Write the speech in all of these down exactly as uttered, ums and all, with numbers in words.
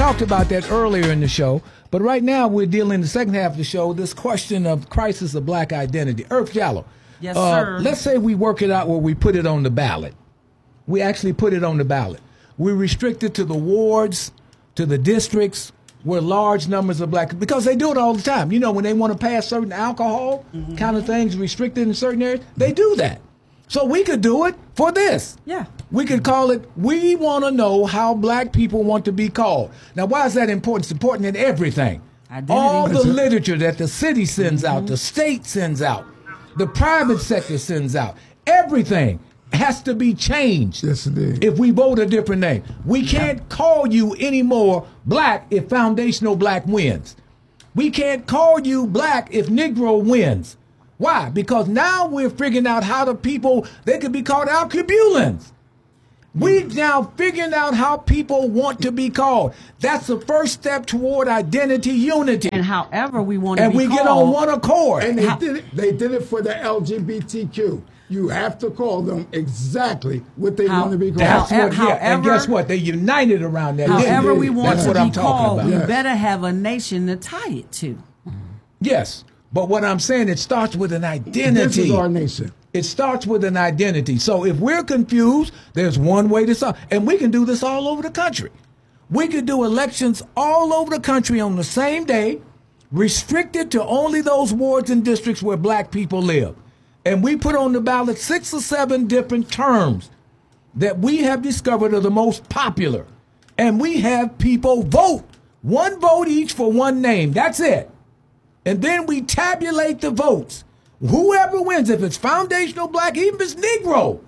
talked about that earlier in the show, but right now we're dealing in the second half of the show this question of crisis of black identity. Earth Jallow. Yes, uh, sir. Let's say we work it out where we put it on the ballot. We actually put it on the ballot. We restrict it to the wards, to the districts where large numbers of black, because they do it all the time. You know, when they want to pass certain alcohol mm-hmm. kind of things restricted in certain areas, they do that. So we could do it for this. Yeah. We could call it, we want to know how black people want to be called. Now, why is that important? It's important in everything. Identity. All the literature that the city sends mm-hmm. out, the state sends out, the private sector sends out, everything has to be changed. Yes, indeed. If we vote a different name. We can't call you anymore black if foundational black wins. We can't call you black if Negro wins. Why? Because now we're figuring out how the people, they could be called Alkebulans. We now figuring out how people want to be called. That's the first step toward identity unity. And however we want to and be we called. get on one accord. And they How- did it. They did it for the L G B T Q. You have to call them exactly what they How- want to be called. That's However- what, yeah. And however- guess what? They united around that. However didn't we they? want That's to what be I'm talking called, about. we Yes. better have a nation to tie it to. Yes. But what I'm saying, it starts with an identity. This is our nation. It starts with an identity. So if we're confused, there's one way to solve. And we can do this all over the country. We could do elections all over the country on the same day, restricted to only those wards and districts where black people live. And we put on the ballot six or seven different terms that we have discovered are the most popular. And we have people vote. One vote each for one name. That's it. And then we tabulate the votes. Whoever wins, if it's foundational black, even if it's Negro,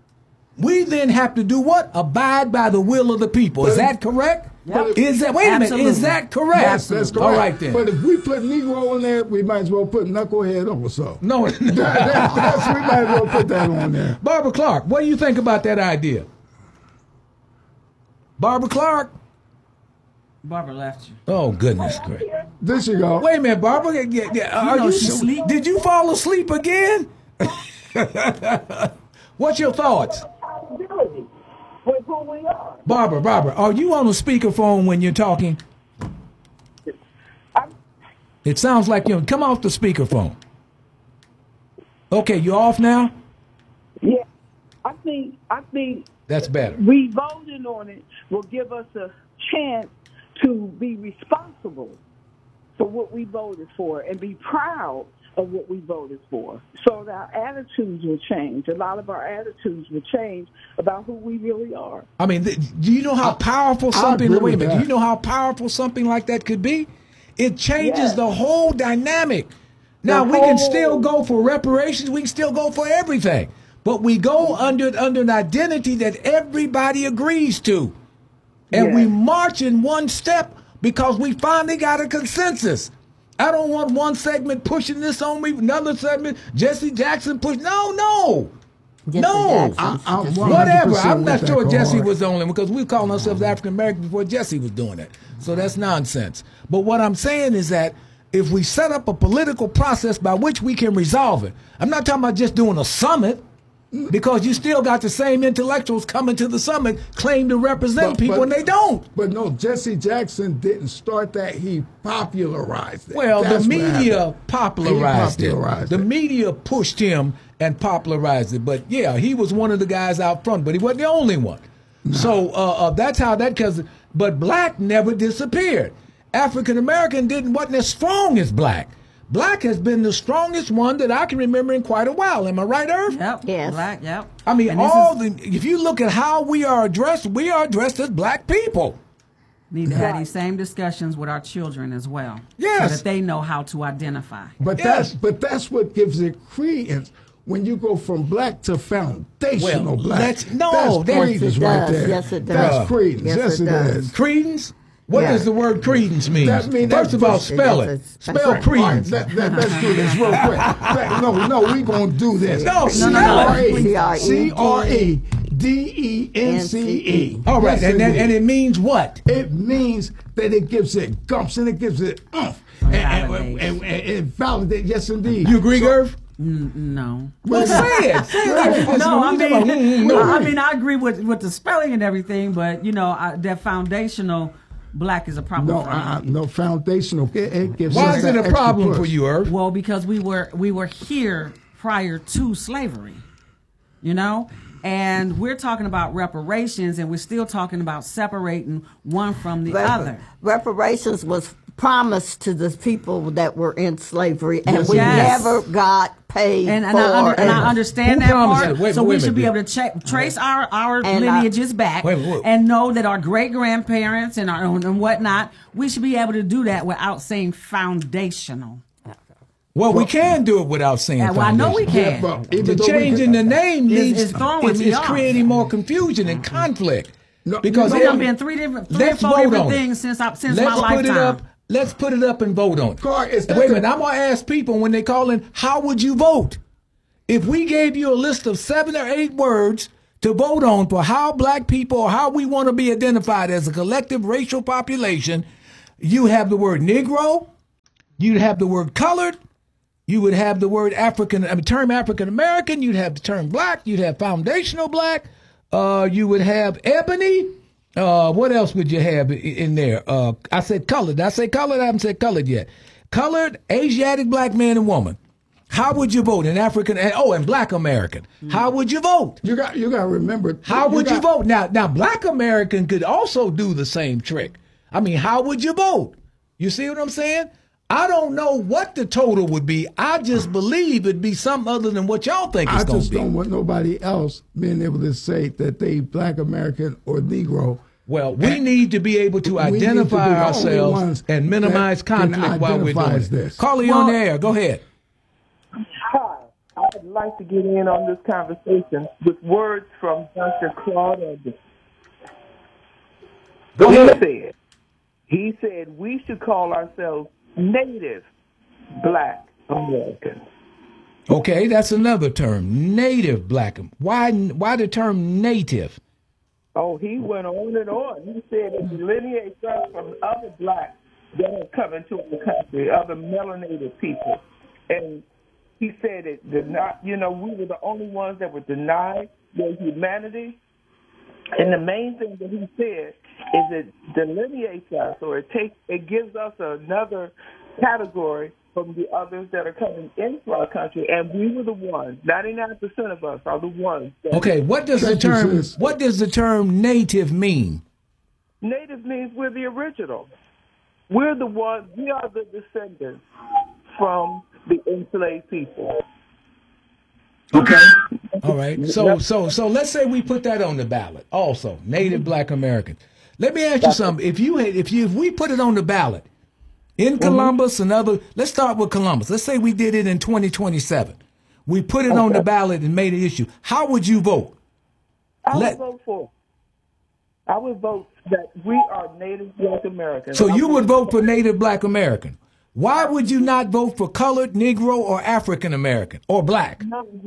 we then have to do what? Abide by the will of the people. Is that correct? Yep. Is that, wait a minute, Absolutely. is that correct? Yes, that's correct. All right then. But if we put Negro on there, we might as well put Knucklehead also. No, that, that, that's, we might as well put that on there. Barbara Clark, what do you think about that idea? Barbara Clark? Barbara left you. Oh, goodness gracious. This you go. Wait a minute, Barbara. Yeah, yeah, Are know you, she sleep. did you fall asleep again? What's your thoughts? Accountability with who we are. Barbara, Barbara, are you on a speakerphone when you're talking? I'm, It sounds like you come off the speakerphone. Okay, you off now? yeah, I think I think That's better. we voting on it will give us a chance to be responsible for what we voted for and be proud of what we voted for, so that our attitudes will change. A lot of our attitudes will change about who we really are. I mean, th- do you know how powerful I something? agree Wait a with minute. Do that. you know how powerful something like that could be? It changes Yes. the whole dynamic. Now The we can whole- still go for reparations. We can still go for everything, but we go under under an identity that everybody agrees to, and Yes. we march in one step because we finally got a consensus. I don't want one segment pushing this on me, another segment, Jesse Jackson push. No, no. Jesse No, Jackson. I- I'm Just- one- whatever. 100% I'm not with sure that Jesse card. was the only one because we were calling ourselves African American before Jesse was doing it. So that's nonsense. But what I'm saying is that if we set up a political process by which we can resolve it, I'm not talking about just doing a summit, because you still got the same intellectuals coming to the summit claim to represent But- people but- and they don't. But no, Jesse Jackson didn't start that. He popularized it. Well, That's the what media happened. popularized, He it. popularized The it. media pushed him and popularized it. But yeah, he was one of the guys out front, but he wasn't the only one. So uh, uh, that's how that. Because but black never disappeared. African American didn't wasn't as strong as black. Black has been the strongest one that I can remember in quite a while. Am I right, Irv? Yep. Yes. Black, yep. I mean, And this all is- the. If you look at how we are addressed, we are addressed as black people. need to have these same discussions with our children as well. Yes. So that they know how to identify. But Yes. that's but that's what gives it credence when you go from black to foundational Well, black. let's- no, that's that- credence Yes, it right does. there. Yes, it does. That's credence. Yes, Yes, it it does. is. Credence? What Yeah. does the word credence mean? That mean- First that of all, puts- spell that's it. a- Spell that's right. credence. That, that, let's do this real quick. That- no, no, we gonna do this. No, C no, no, R no. E C R E D E N C E. All right, Yes, and, that, indeed. and it means what? It means that it gives it gumps and it gives it umph. And, and, Validates. and, and it validates, yes, indeed. You agree, So- Irv? No. Well, say it. Say it. No, I mean, Mm, no. I mean, I agree with with the spelling and everything, but you know, I, that foundational black is a problem No, for uh, you? no foundational. It, it gives Why us is it that a extra problem push. for you, Irv? Well, because we were we were here prior to slavery, you know, and we're talking about reparations, and we're still talking about separating one from the Repar- other. Reparations was promised to the people that were in slavery, and Yes, we yes. never got paid And, and, for I, under, and I it. understand Who that promised part. it? Wait, so wait we a should be minute. able to check, trace our, our And lineages back Wait, wait. and know that our great grandparents and our and whatnot. We should be able to do that without saying foundational. Well, we can do it without saying Yeah, well, I know we foundation. can. But The even though we change can- in the name Is- needs is throwing it's, me it's off. creating more confusion and conflict. No, because you There's know every- been three different, three or let's four vote different on it. things since I, since Let's my put lifetime. it up. Let's put it up and vote on it. Carl, is that Wait a the- minute. I'm gonna ask people when they call in, how would you vote? If we gave you a list of seven or eight words to vote on for how black people or how we want to be identified as a collective racial population, you have the word Negro, you'd have the word colored, you would have the word African, I mean, term African American, you'd have the term black, you'd have foundational black, uh, you would have ebony. Uh, what else would you have i- in there? Uh, I said colored. Did I say colored? I haven't said colored yet. Colored, Asiatic black man and woman. How would you vote in African? And, oh, and black American. How would you vote? You got you got to remember. How would you got- vote? Now, now, black American could also do the same trick. I mean, how would you vote? You see what I'm saying? I don't know what the total would be. I just believe it'd be something other than what y'all think I it's going just to be. don't want nobody else being able to say that they black American or Negro. Well, we need to be able to We need to be identify the only ourselves ones and minimize that can conflict while we're doing identify it. this. Call you on the air. Go ahead. Hi, I'd like to get in on this conversation with words from Doctor Claude Anderson. Go He ahead. said, he said we should call ourselves Native Black Americans. Okay, that's another term. Native black. Why? Why the term native? Oh, he went on and on. He said it delineates us from other blacks that have come into the country, other melanated people. And he said it did not, you know, we were the only ones that were denied their humanity. And the main thing that he said is it delineates us, or it takes, it gives us another category from the others that are coming into our country, and we were the ones. Ninety-nine percent of us are the ones. That Okay, what does the Thank you, term? sis. What does the term native mean? Native means we're the original. We're the ones. We are the descendants from the enslaved people. Okay. All right. So so so let's say we put that on the ballot. Also, Native Black Americans. Let me ask you something. If you had, if you if we put it on the ballot in Columbus and other, let's start with Columbus. Let's say we did it in twenty twenty-seven. We put it on the ballot and made an issue. How would you vote? I Let- would vote for. I would vote that we are Native Black Americans. So I you would vote for Native Black American. Why would you not vote for colored, Negro, or African American or black?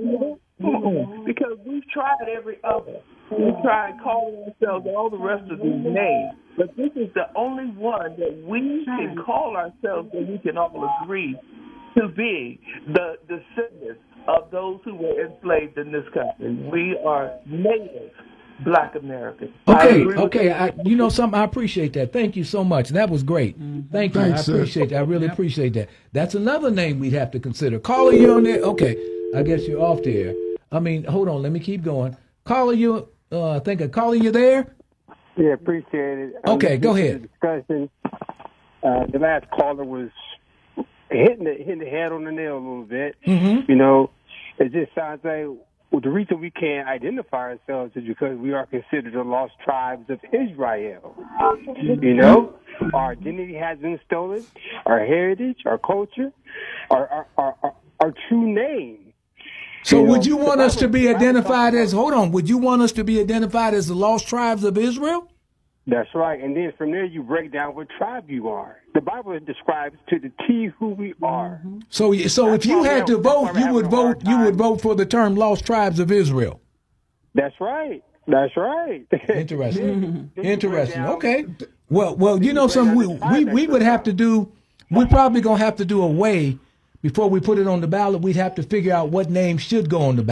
Mm-mm. Because we've tried every other. We've tried calling ourselves all the rest of these names, but this is the only one that we can call ourselves that we can all agree to be the descendants of those who were enslaved in this country. We are Native Black Americans. I Okay, agree with okay. that. I, you know something? I appreciate that. Thank you so much. That was great. Thank you. Thanks, I sir. appreciate that. I really appreciate that. That's another name we'd have to consider. Caller, you on there? Okay. I guess you're off there. I mean, hold on. Let me keep going. Caller, you, uh, I think a caller, you there? Yeah, appreciate it. Okay, Um, go this is ahead. a Discussion. Uh, the last caller was hitting the hitting the head on the nail a little bit. Mm-hmm. You know, it just sounds like well, the reason we can't identify ourselves is because we are considered the lost tribes of Israel. You know, our identity has been stolen, our heritage, our culture, our our our, our, our true name. So You know, would you want the us to Bible- be the Bible identified talks as, hold on, would you want us to be identified as the lost tribes of Israel? That's right. And then from there, you break down what tribe you are. The Bible describes to the T who we are. So, so if That's you why had we to have- that's why vote, we're you would having a hard vote, you would time. vote for the term lost tribes of Israel. That's right. That's right. Interesting. Then- then you break Interesting. down- Okay. Well, well, you know something. We, we we would have to do. We probably gonna have to do a way before we put it on the ballot. We'd have to figure out what name should go on the ballot.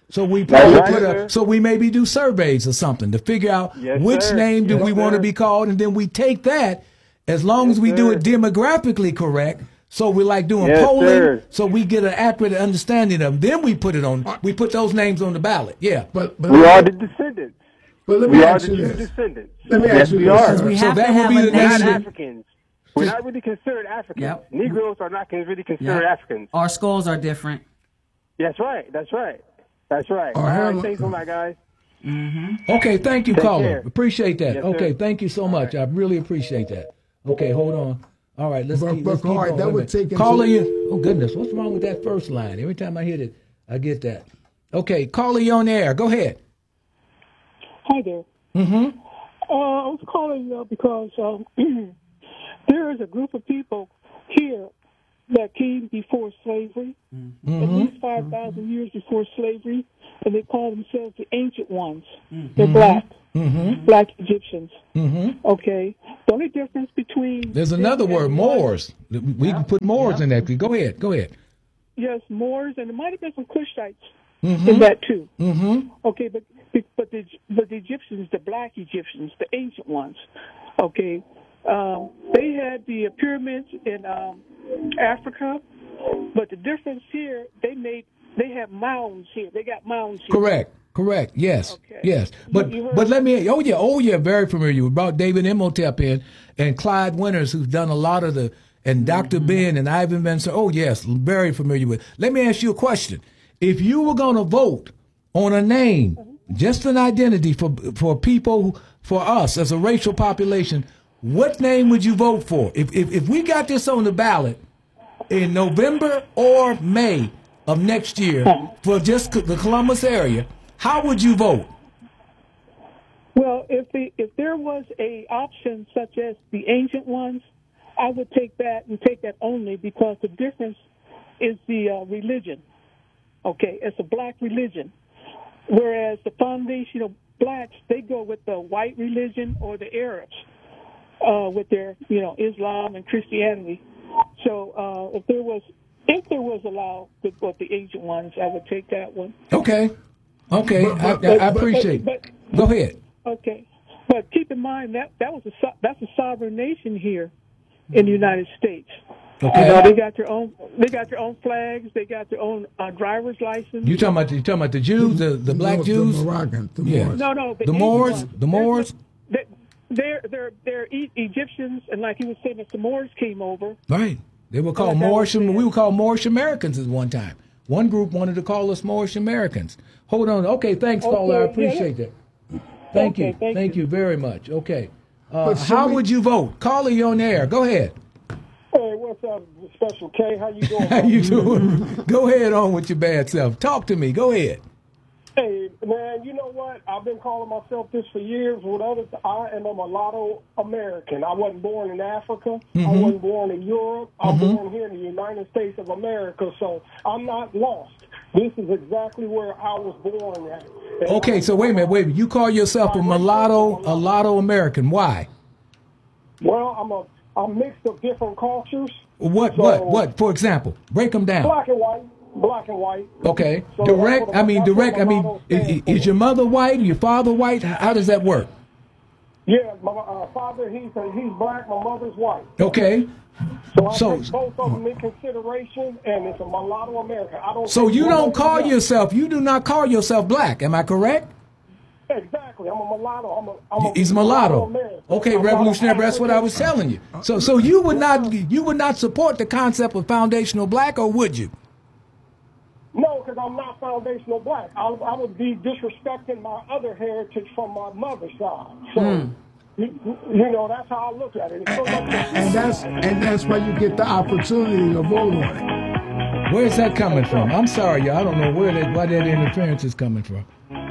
So we probably right, put sir. a, so we maybe do surveys or something to figure out Yes, which sir. name do Yes, we want to sir. be called, and then we take that as long Yes, as we do sir. it demographically correct. So we're like doing Yes, polling, sir. so we get an accurate understanding of them. Then we put it on. We put those names on the ballot. Yeah. But, but We are the descendants. But let me We are ask the you true this. descendants. Let me yes, ask you we this. are. sir. We So have that to would have be a the We're next not nation. step. Africans. We're not really considered Africans. Yep. Negroes are not con- really considered Yeah. Africans. Our skulls are different. That's right. That's right. That's right. Our All right. hairline- Thanks a lot, guys. Okay, thank you, Take caller. care. Appreciate that. Yes, okay, sir. thank you so much. I really appreciate that. Okay, hold on. All right, let's But- keep, but let's keep Card, going. that Wait a would minute. take into- Caller, you. Oh goodness, what's wrong with that first line? Every time I hear it, I get that. Okay, caller, you on the air. Go ahead. Hi there. Mm-hmm. Uh, I was calling uh, because um, there is a group of people here that came before slavery, Mm-hmm. at least five thousand years before slavery, and they call themselves the Ancient Ones. They're black, Mm-hmm. black Egyptians. Mm-hmm. Okay. The only difference between There's another them word, and Moors. We can put Moors in that. Go ahead. Go ahead. Yes, Moors, and there might have been some Cushites Mm-hmm. in that too. Mm-hmm. Okay, but but the but the Egyptians, the black Egyptians, the ancient ones, okay, um, they had the pyramids in um, Africa, but the difference here, they made they have mounds here. They got mounds here. Correct. Correct. Yes. Okay. Yes. But You heard- but let me. Oh yeah. Oh yeah. Very familiar. We brought David Imhotep in and Clyde Winters, who's done a lot of the, and doctor Ben and Ivan Ben. Oh yes, very familiar with. Let me ask you a question. If you were going to vote on a name, just an identity for for people, for us as a racial population, what name would you vote for? If if, if we got this on the ballot in November or May of next year for just the Columbus area, how would you vote? Well, if the if there was a option such as the ancient ones, I would take that and take that only because the difference is the uh, religion. Okay, it's a black religion, whereas the foundational blacks, they go with the white religion or the Arabs uh, with their, you know, Islam and Christianity. So uh, if there was if there was allowed to go with the ancient ones, I would take that one. Okay, okay, But- I, but- I, I but- appreciate. but- Go ahead. Okay, but keep in mind that that was a so- that's a sovereign nation here in the United States. Okay. You know, they got their own they got their own flags, they got their own uh, driver's license. You talking about you talking about the Jews, the, the black No, Jews? The Moroccans. The Yeah. Moors. No, no, The ancient Moors? ones. The Moors? They're they're they're, they're E- Egyptians, and like he was saying, if the Moors came over, Right. They were called Like I Moorish. was saying. We were called Moorish Americans at one time. One group wanted to call us Moorish Americans. Hold on. Okay, thanks, Okay, caller. I yeah. appreciate that. Thank Okay, you. thank Thank you. you very much. Okay. Uh, But should how we- would you vote? Caller, you on the air. Go ahead. Hey, what's up, Special K? How you doing? How you doing? Go ahead on with your bad self. Talk to me. Go ahead. Hey, man, you know what? I've been calling myself this for years. With others, I am a mulatto American. I wasn't born in Africa. I wasn't born in Europe. I'm born here in the United States of America, so I'm not lost. This is exactly where I was born at. And Okay, so wait a minute. Wait a minute. You call yourself a mulatto, a mulatto American. Why? Well, I'm a, a mix of different cultures. What? So- What? What? For example, break them down. Black and white. Black and white. Okay. So that's Direct. what I a- mean, that's what direct. I mean, mulatto is, stands is for. your mother white? Your father white? How how does that work? Yeah, my uh, father, he's uh, he's black. My mother's white. Okay. So I So- take both of them in consideration, and it's a mulatto America. I don't. So take you one don't over the call other. yourself. You do not call yourself black. Am I correct? Exactly. I'm a mulatto. I'm a. I'm a He's mulatto. American. Okay, I'm not revolutionary. That's what I was African. telling you. So, so you would not, you would not support the concept of foundational black, or would you? No, because I'm not foundational black. I, I would be disrespecting my other heritage from my mother's side. So, Hmm. you, you know, that's how I look at it. It's so much And that's and that's why you get the opportunity to vote on it. Where's that coming from? I'm sorry, y'all. I don't know where that, why that interference is coming from.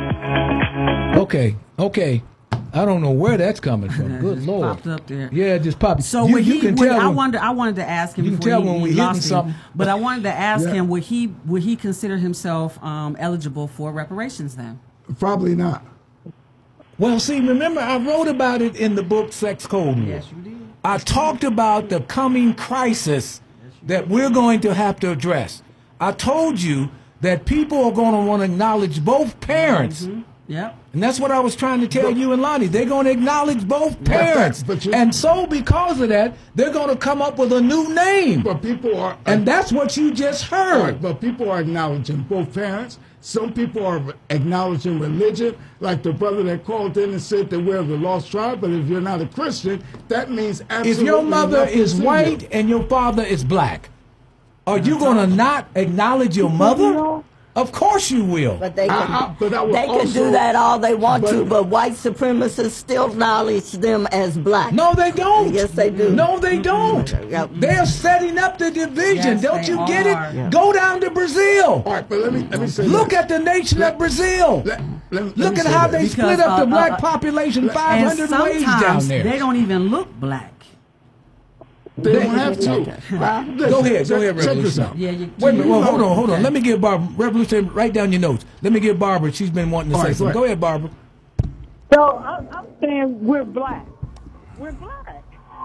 Okay, okay. I don't know where that's coming from. That Good just Lord. popped up there. Yeah, it just popped. So you, would you he? can would- tell I when- wanted. I wanted to ask him You can before tell he, when he we hitting lost him. something. But I wanted to ask Yeah. him: Would he? Would he consider himself um, eligible for reparations then? Probably not. Well, see, remember, I wrote about it in the book Sex Code War. Yes, you did. I talked about the coming crisis that we're going to have to address. I told you that people are going to want to acknowledge both parents. Mm-hmm. Yep. And that's what I was trying to tell you and Lonnie. They're going to acknowledge both parents. But you- and so because of that, they're going to come up with a new name. But people are, and that's what you just heard. Right, but people are acknowledging both parents. Some people are acknowledging religion, like the brother that called in and said that we're the lost tribe. But if you're not a Christian, that means absolutely If your mother nothing is to white you. and your father is black, are you going to not acknowledge your mother? Of course you will. But they can, I- I- but I will they can also- do that all they want but- to, but white supremacists still acknowledge them as black. No, they don't. Yes, they do. No, they don't. Yep. They're setting up the division. Yes, don't they you get are. it? Yeah. Go down to Brazil. All right, but let me let me say Look this. at the nation of Brazil. Let- let me- let Look me at say how this. they Because, split up the uh, black uh, population five And hundred ways down sometimes there. they don't even look black. They don't have to. Right? Go ahead, go ahead, Check this Revolution. out. Yeah, you, Wait a minute, you well, know- hold on, hold on. Okay. Let me give Barbara, Revolution, write down your notes. Let me give Barbara, she's been wanting to All say right, go something. Go ahead. ahead, Barbara. So I'm, I'm saying we're black. We're black.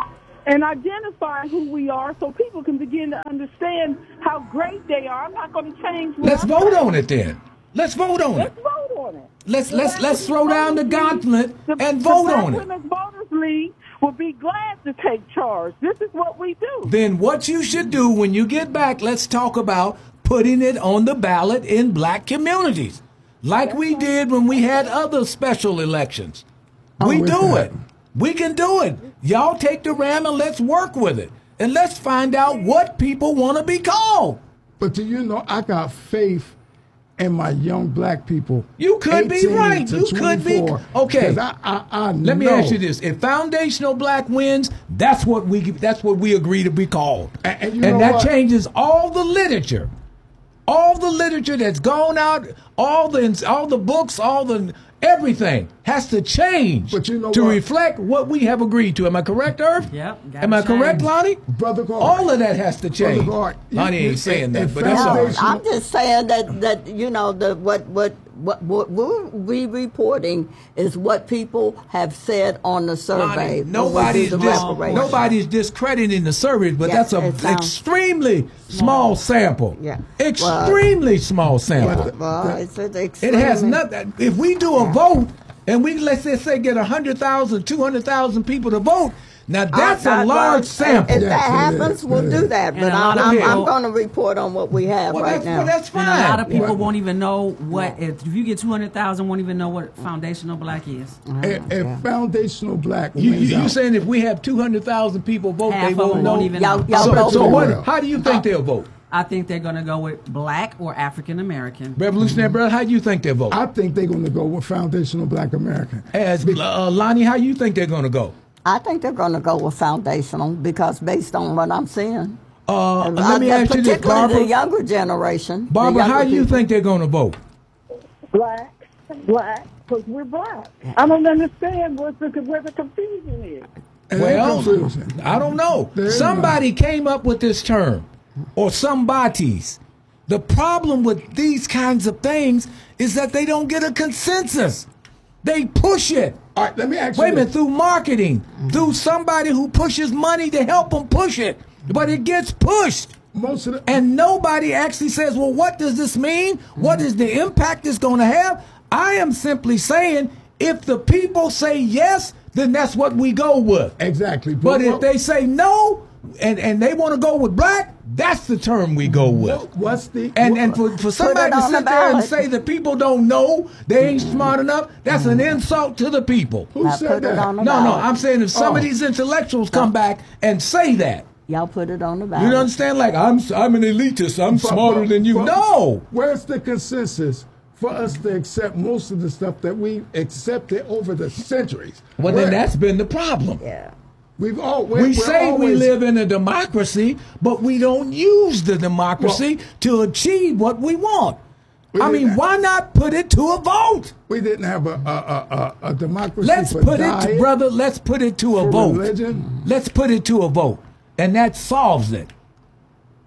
And identify who we are so people can begin to understand how great they are. I'm not going to change. what Let's I'm vote saying. on it then. Let's vote on Let's it. vote on it. Let's The let's Black let's throw down the Women's gauntlet League- the- and the vote Black on it. Women's Voters League will be glad to take charge. This is what we do. Then what you should do when you get back, let's talk about putting it on the ballot in black communities, like we did when we had other special elections. I'm We with do that. it. We can do it. Y'all take the ram and let's work with it. And let's find out what people want to be called. But do you know, I got faith in my young black people. You could be eighteen right. to You could be. twenty-four, Okay. 'cause I, I, I Let me know. ask you this: if Foundational Black wins, that's what we that's what we agree to be called, And- and you know that what? changes all the literature, all the literature that's gone out, all the all the books, all the everything has to change But you know to what? reflect what we have agreed to. Am I correct, Irv? Yep, gotta Am I correct, change. Lonnie? Brother Gard. All of that has to change. Gard, you- Lonnie you- ain't saying and- that, and but that's all right. foundation- I'm just saying that that you know the what what what what we're reporting is what people have said on the survey. Lonnie, when we do nobody's the dis- reparations. nobody's discrediting the surveys, but Yeah, that's an it sounds- extremely small sample. Yeah. Extremely small sample. Well, it's an It has extremely- nothing. If we do a vote and we let's just say get one hundred thousand, two hundred thousand people to vote, now that's I- I- a large well, sample. If Yes, that it happens, is. we'll It do is. that. And But a lot I'm, of I'm, people- I'm going to report on what we have well, right that's, now. well, that's fine. And a lot of people Right. won't even know what, if you get two hundred thousand, won't even know what Foundational Black is. If, if foundational black you, wins you, you out, saying if we have two hundred thousand people vote, Half they of won't them know? won't even Y'all- know. y'all so vote so for what? it. How do you think they'll vote? I think they're going to go with black or African American. Revolutionary brother, how do you think they'll vote? I think they're going to go with foundational black American. As uh, Lonnie, how you think they're going to go? I think they're going to go with foundational because based on what I'm seeing. Uh, And let me I- ask you this, particularly Barbara. the younger generation. the Barbara, how younger do you people. think they're going to vote? Black, black, because we're black. I don't understand what the, where the confusion is. And Well, confusion. I don't know. There is Somebody came up with this term, or somebody's. The problem with these kinds of things is that they don't get a consensus. They push it. All right, let me ask Wait a you minute, this. through marketing, through somebody who pushes money to help them push it. But it gets pushed. Most of the, And nobody actually says, well, what does this mean? What is the impact it's going to have? I am simply saying, if the people say yes, then that's what we go with. exactly. But if what- they say no, and, and they want to go with black, that's the term we go with. what- what's the And and for, for somebody to on the sit there and ballot. say that people don't know, they ain't smart enough, that's an insult to the people. who Now said put it that? on the No, no, ballot. I'm saying if some of Oh. these intellectuals come back and say that, Y'all put it on the ballot. you understand? Like, I'm I'm an elitist, I'm But- smarter but- than you. but No! Where's the consensus for us to accept most of the stuff that we accepted over the centuries? Well, Where- then that's been the problem. Yeah. we've all we're, We we're say we always- live in a democracy, but we don't use the democracy to achieve what we want. We I mean, didn't- why not put it to a vote? We didn't have a a, a, a, a democracy. Let's for put diet, it, brother. Let's put it to a for vote. religion. Let's put it to a vote, and that solves it.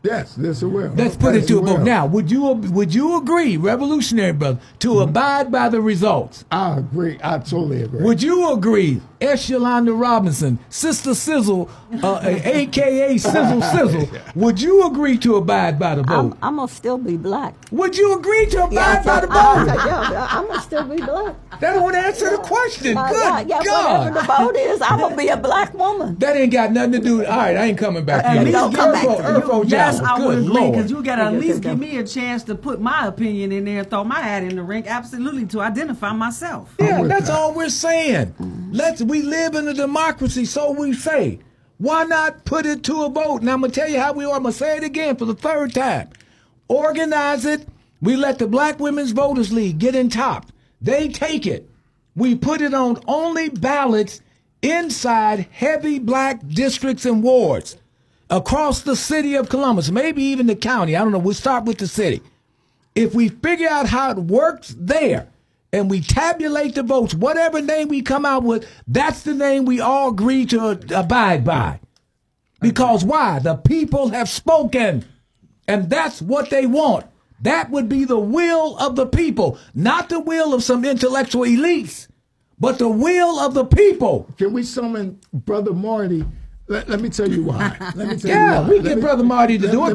Yes, this it will. Let's put Yes, it to a will. vote. Now, would you would you agree, revolutionary brother, to Mm-hmm. abide by the results? I agree. I totally agree. Would you agree, S. Yolanda Robinson, Sister Sizzle, uh, a k a. Sizzle Sizzle, would you agree to abide by the I'm, vote? I'm gonna still be black. Would you agree to abide Yes, by the I, I, vote? yeah, I'm gonna still be black. That don't answer the question. Uh, Good yeah, yeah, God. whatever the vote is, I'm gonna be a black woman. That ain't got nothing to do with, all right, I ain't coming back At here. least don't give come me, back to Info yes, Java. I would Good agree Lord. because you got to at Yes, least yes, give yes. me a chance to put my opinion in there and throw my hat in the ring. Absolutely, to identify myself. Yeah, with that's that. all we're saying. Let's we live in a democracy, so we say. Why not put it to a vote? Now I'm gonna tell you how we are. I'm gonna say it again for the third time. Organize it. We let the Black Women's Voters League get in top. They take it. We put it on only ballots inside heavy black districts and wards across the city of Columbus, maybe even the county. I don't know. We'll start with the city. If we figure out how it works there and we tabulate the votes, whatever name we come out with, that's the name we all agree to abide by. Because why? The people have spoken, and that's what they want. That would be the will of the people, not the will of some intellectual elites, but the will of the people. Can we summon Brother Marty? Let, let me tell you why. Let me tell Yeah, you why. we Let get me- Brother Marty to let- do it. let